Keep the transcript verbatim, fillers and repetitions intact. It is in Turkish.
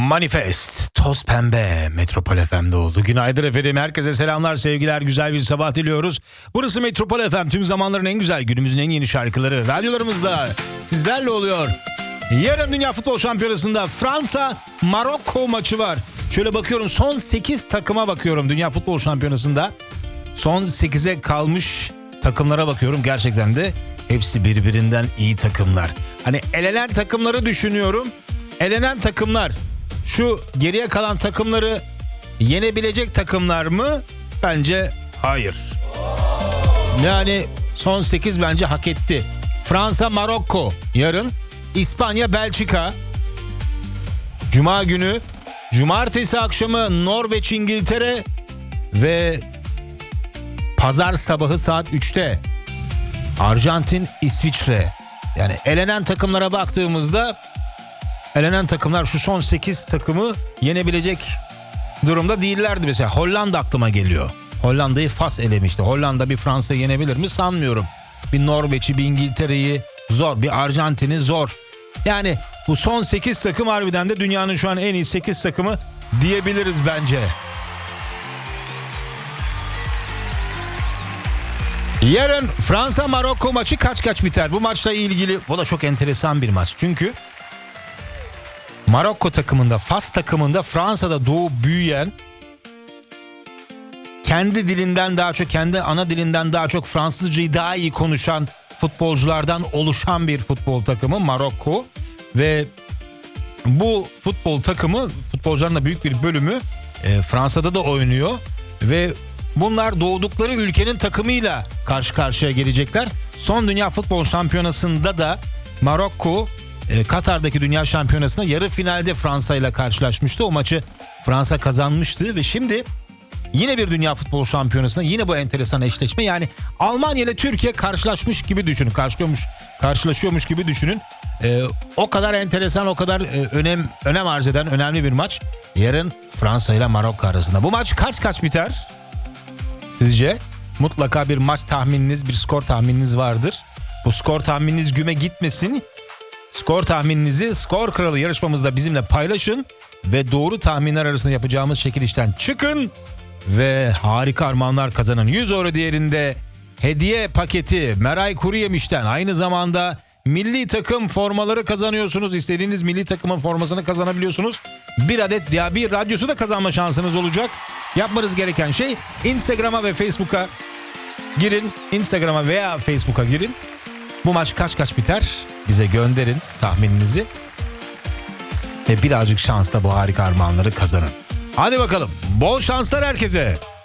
Manifest, toz pembe, Metropol F M'de oldu. Günaydın efendim, herkese selamlar, sevgiler, güzel bir sabah diliyoruz. Burası Metropol F M, tüm zamanların en güzel, günümüzün en yeni şarkıları radyolarımızda sizlerle oluyor. Yarın Dünya Futbol Şampiyonası'nda Fransa-Marokko maçı var. Şöyle bakıyorum, son sekiz takıma bakıyorum Dünya Futbol Şampiyonası'nda. Son sekize kalmış takımlara bakıyorum, gerçekten de hepsi birbirinden iyi takımlar. Hani elenen takımları düşünüyorum. Elenen takımlar şu geriye kalan takımları yenebilecek takımlar mı? Bence hayır. Yani son sekiz bence hak etti. Fransa, Marokko yarın, İspanya, Belçika Cuma günü, Cumartesi akşamı Norveç, İngiltere ve Pazar sabahı saat üçte Arjantin, İsviçre. Yani elenen takımlara baktığımızda elenen takımlar şu son sekiz takımı yenebilecek durumda değillerdi. Mesela Hollanda aklıma geliyor. Hollanda'yı Fas elemişti. Hollanda bir Fransa'yı yenebilir mi? Sanmıyorum. Bir Norveç'i, bir İngiltere'yi zor. Bir Arjantin'i zor. Yani bu son sekiz takım harbiden de dünyanın şu an en iyi sekiz takımı diyebiliriz bence. Yarın Fransa-Marokko maçı kaç kaç biter? Bu maçla ilgili, bu da çok enteresan bir maç. Çünkü Marokko takımında, Fas takımında, Fransa'da doğup büyüyen, kendi dilinden daha çok, kendi ana dilinden daha çok Fransızcayı daha iyi konuşan futbolculardan oluşan bir futbol takımı Marokko. Ve bu futbol takımı, futbolcuların da büyük bir bölümü e, Fransa'da da oynuyor. Ve bunlar doğdukları ülkenin takımıyla karşı karşıya gelecekler. Son Dünya Futbol Şampiyonası'nda da Marokko, Katar'daki Dünya Şampiyonası'nda yarı finalde Fransa ile karşılaşmıştı. O maçı Fransa kazanmıştı ve şimdi yine bir Dünya Futbol Şampiyonası'nda yine bu enteresan eşleşme. Yani Almanya ile Türkiye karşılaşmış gibi düşünün. Karşılıyormuş, karşılaşıyormuş gibi düşünün. Ee, o kadar enteresan, o kadar e, önem önem arz eden önemli bir maç. Yarın Fransa ile Marokko arasında. Bu maç kaç kaç biter? Sizce? Mutlaka bir maç tahmininiz, bir skor tahmininiz vardır. Bu skor tahmininiz güme gitmesin. Skor tahmininizi Skor Kralı yarışmamızda bizimle paylaşın ve doğru tahminler arasında yapacağımız çekilişten çıkın ve harika armağanlar kazanın. yüz euro değerinde hediye paketi Meray Kuruyemiş'ten, aynı zamanda milli takım formaları kazanıyorsunuz. İstediğiniz milli takımın formasını kazanabiliyorsunuz. Bir adet Diyabi radyosu da kazanma şansınız olacak. Yapmanız gereken şey Instagram'a ve Facebook'a girin. Instagram'a veya Facebook'a girin. Bu maç kaç kaç biter? Bize gönderin tahmininizi. Ve birazcık şansla bu harika armağanları kazanın. Hadi bakalım. Bol şanslar herkese.